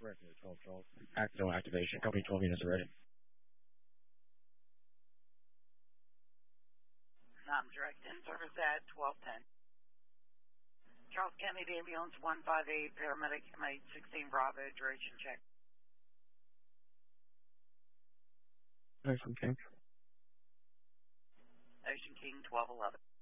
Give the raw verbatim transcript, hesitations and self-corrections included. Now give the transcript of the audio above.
Fresno, twelve twelve. Accidental activation. Company twelve units are ready. Not direct in service at twelve ten. Charles County Ambulance one five eight, paramedic M eight sixteen Bravo, duration check. Ocean King. Ocean King twelve eleven.